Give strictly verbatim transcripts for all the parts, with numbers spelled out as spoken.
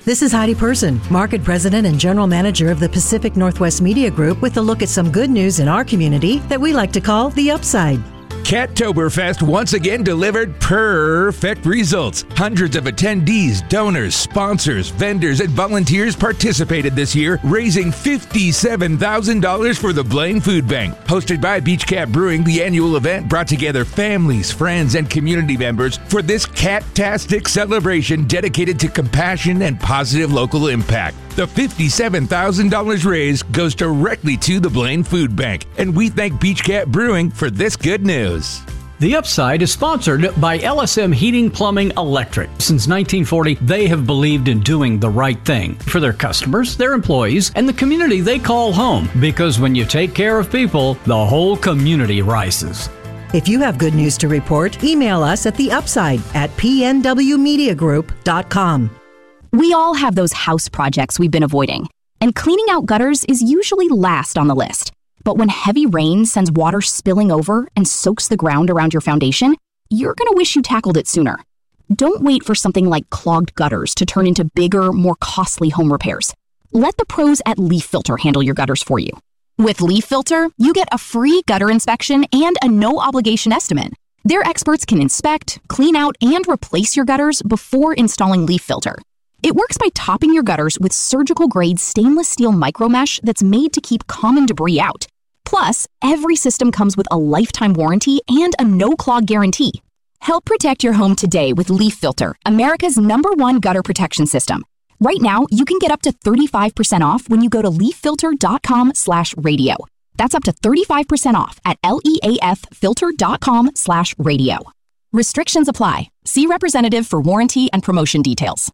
This is Heidi Person, Market President and General Manager of the Pacific Northwest Media Group, with a look at some good news in our community that we like to call the upside. Cattoberfest once again delivered perfect results. Hundreds of attendees, donors, sponsors, vendors, and volunteers participated this year, raising fifty-seven thousand dollars for the Blaine Food Bank. Hosted by Beach Cat Brewing, the annual event brought together families, friends, and community members for this cat-tastic celebration dedicated to compassion and positive local impact. The fifty-seven thousand dollars raised goes directly to the Blaine Food Bank, and we thank Beach Cat Brewing for this good news. The Upside is sponsored by L S M Heating, Plumbing, Electric. Since nineteen forty, they have believed in doing the right thing for their customers, their employees, and the community they call home. Because when you take care of people, the whole community rises. If you have good news to report, email us at the upside at p n w media group dot com. We all have those house projects we've been avoiding, and cleaning out gutters is usually last on the list. But when heavy rain sends water spilling over and soaks the ground around your foundation, you're going to wish you tackled it sooner. Don't wait for something like clogged gutters to turn into bigger, more costly home repairs. Let the pros at Leaf Filter handle your gutters for you. With Leaf Filter, you get a free gutter inspection and a no-obligation estimate. Their experts can inspect, clean out, and replace your gutters before installing Leaf Filter. It works by topping your gutters with surgical-grade stainless steel micromesh that's made to keep common debris out. Plus, every system comes with a lifetime warranty and a no-clog guarantee. Help protect your home today with Leaf Filter, America's number one gutter protection system. Right now, you can get up to thirty-five percent off when you go to leaf filter dot com slash radio. That's up to thirty-five percent off at leaf filter dot com slash radio. Restrictions apply. See representative for warranty and promotion details.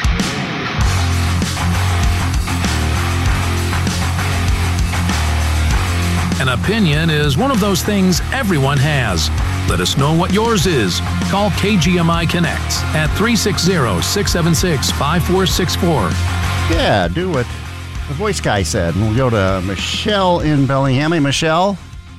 An opinion is one of those things everyone has. Let us know what yours is. Call K G M I Connects at three six zero, six seven six, five four six four. Yeah, do what the voice guy said. And we'll go to Michelle in Bellingham. Hey, Michelle.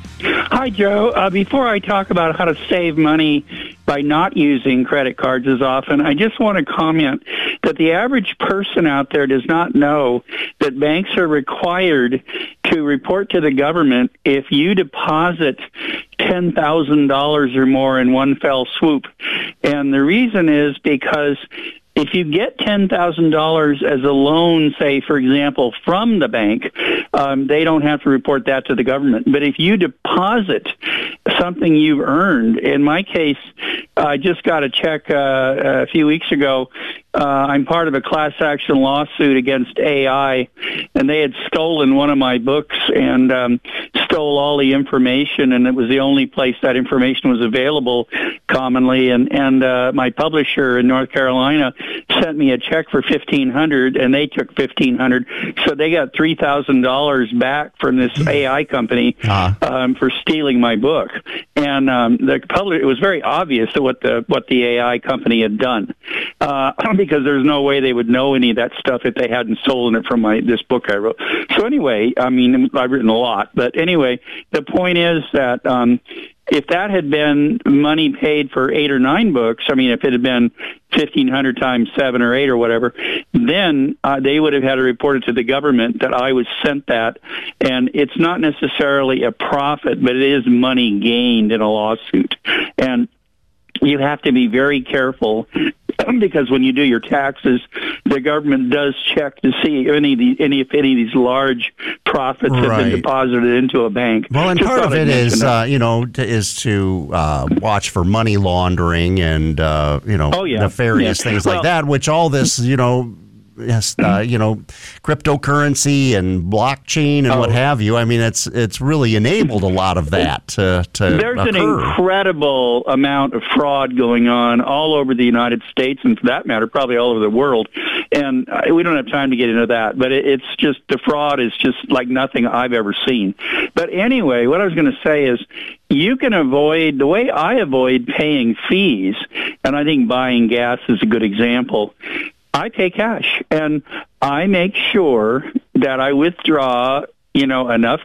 Hi, Joe. Uh, before I talk about how to save money by not using credit cards as often, I just want to comment that the average person out there does not know that banks are required to report to the government if you deposit ten thousand dollars or more in one fell swoop. And the reason is because if you get ten thousand dollars as a loan, say, for example, from the bank, um, they don't have to report that to the government. But if you deposit something you've earned, in my case, I just got a check uh, a few weeks ago. Uh, I'm part of a class action lawsuit against A I, and they had stolen one of my books and um, stole all the information, and it was the only place that information was available commonly. And, and uh, my publisher in North Carolina sent me a check for fifteen hundred dollars, and they took fifteen hundred dollars. So they got three thousand dollars back from this A I company uh-huh. um, for stealing my book. And um, the publisher, it was very obvious that what the what the A I company had done, uh, because there's no way they would know any of that stuff if they hadn't stolen it from my this book I wrote. So anyway, I mean, I've written a lot, but anyway, the point is that um, if that had been money paid for eight or nine books, I mean, if it had been fifteen hundred times seven or eight or whatever, then uh, they would have had to report it to the government that I was sent that. And it's not necessarily a profit, but it is money gained in a lawsuit. And you have to be very careful because when you do your taxes, the government does check to see any of the, any if any of these large profits right. have been deposited into a bank. Well, and Just part of it is, uh, you know, to, is to uh, watch for money laundering and uh, you know oh, yeah. nefarious yeah. things well, like that. Which all this, you know. Yes, uh, you know, cryptocurrency and blockchain and oh. what have you. I mean, it's it's really enabled a lot of that to, to There's occur. an incredible amount of fraud going on all over the United States, and for that matter, probably all over the world. And uh, we don't have time to get into that, but it, it's just, the fraud is just like nothing I've ever seen. But anyway, what I was going to say is, you can avoid, the way I avoid paying fees, and I think buying gas is a good example, I pay cash, and I make sure that I withdraw, you know, enough